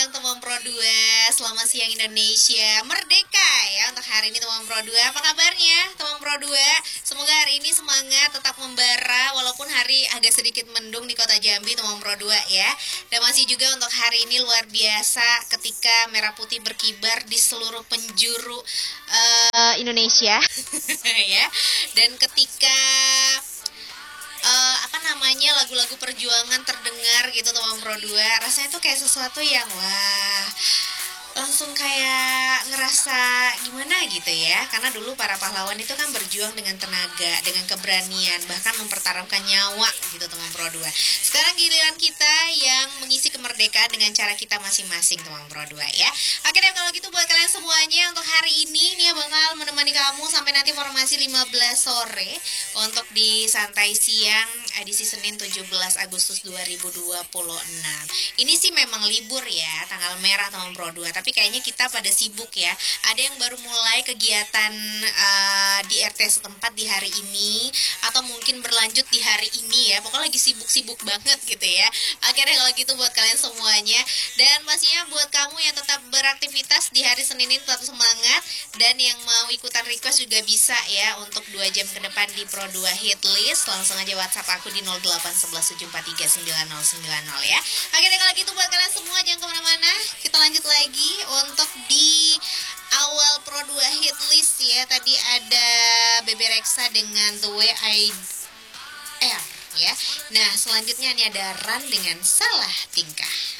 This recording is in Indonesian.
siang teman Pro 2. Selamat siang Indonesia Merdeka ya untuk hari ini teman Pro 2. Apa kabarnya teman Pro 2? Semoga hari ini semangat tetap membara walaupun hari agak sedikit mendung di kota Jambi teman Pro 2 ya. Dan masih juga untuk hari ini luar biasa ketika merah putih berkibar di seluruh penjuru Indonesia ya. Dan ketika lagu-lagu perjuangan terdengar gitu teman Pro 2, rasanya tuh kayak sesuatu yang wah, langsung kayak ngerasa gimana gitu ya. Karena dulu para pahlawan itu kan berjuang dengan tenaga, dengan keberanian, bahkan mempertaruhkan nyawa gitu teman Pro 2. Sekarang giliran kita yang mengisi kemerdekaan dengan cara kita masing-masing teman Pro 2 ya. Oke deh kalau gitu buat kalian semuanya untuk hari ini nih bakal menemani kamu sampai nanti formasi 15 sore untuk di Santai Siang edisi Senin 17 Agustus 2026. Ini sih memang libur ya, tanggal merah teman Pro 2, tapi kayaknya kita pada sibuk ya. Ada yang baru mulai kegiatan di RT setempat di hari ini, atau mungkin berlanjut di hari ini ya. Pokoknya lagi sibuk-sibuk banget gitu ya. Akhirnya kalau gitu buat kalian semuanya. Dan pastinya buat kamu yang tetap beraktivitas di hari Senin ini tetap semangat. Dan yang mau ikutan request juga bisa ya untuk 2 jam ke depan di Pro 2 Hit List. Langsung aja WhatsApp aku di 08117439090 ya. Akhirnya kalau gitu buat kalian semua jangan kemana-mana. Kita lanjut lagi untuk di awal Pro 2 Hit List ya. Tadi ada Bebe Rexha dengan The Way I Am ya. Nah selanjutnya ini ada Ran dengan Salah Tingkah.